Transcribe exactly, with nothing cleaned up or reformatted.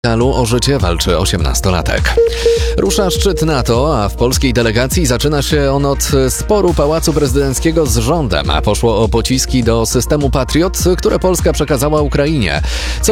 O życie walczy osiemnastolatek. Rusza szczyt NATO, a w polskiej delegacji zaczyna się on od sporu Pałacu Prezydenckiego z rządem, a poszło o pociski do systemu Patriot, które Polska przekazała Ukrainie. Co